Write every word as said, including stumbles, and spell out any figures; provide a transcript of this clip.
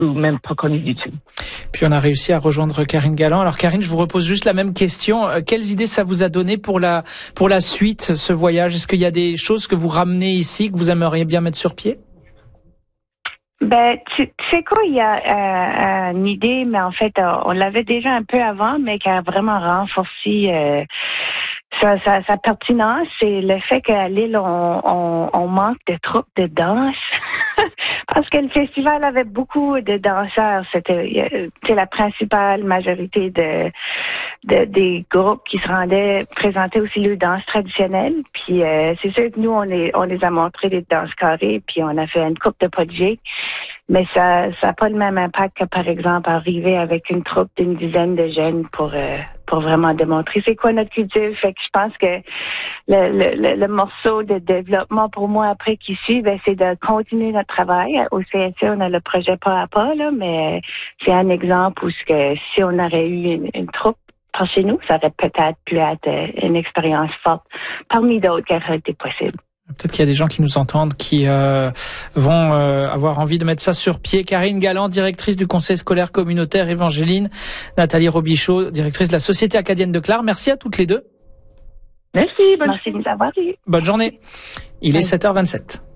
ou même pas connu du tout. Puis on a réussi à rejoindre Karine Galland. Alors Karine, je vous repose juste la même question. Quelles idées ça vous a donné pour la pour la suite, ce voyage? Est-ce qu'il y a des choses que vous ramenez ici, que vous aimeriez bien mettre sur pied? Ben, tu, tu sais quoi, il y a euh, une idée, mais en fait, euh, on l'avait déjà un peu avant, mais qui a vraiment renforcé euh, sa, sa, sa pertinence. C'est le fait qu'à l'île, on, on, on manque de troupes de danse. Parce que le festival avait beaucoup de danseurs. C'était c'est la principale majorité de, de des groupes qui se rendaient présenter aussi le danse traditionnelle. Puis euh, c'est sûr que nous, on les, on les a montré des danses carrées, puis on a fait une coupe de projets. Mais ça ça n'a pas le même impact que, par exemple, arriver avec une troupe d'une dizaine de jeunes pour euh, pour vraiment démontrer c'est quoi notre culture. Fait que je pense que le, le, le morceau de développement pour moi après qui suit, ben, c'est de continuer notre travail. Au C S C, on a le projet pas à pas, là, mais c'est un exemple où ce que si on aurait eu une, une troupe par chez nous, ça aurait peut-être pu être une expérience forte parmi d'autres qui auraient été possibles. Peut-être qu'il y a des gens qui nous entendent qui euh, vont euh, avoir envie de mettre ça sur pied. Karine Galland, directrice du Conseil scolaire communautaire Évangéline, Nathalie Robichaud, directrice de la Société acadienne de Clare. Merci à toutes les deux. Merci, bonne Merci de nous avoir dit. Bonne journée. Il est Bye. sept heures vingt-sept.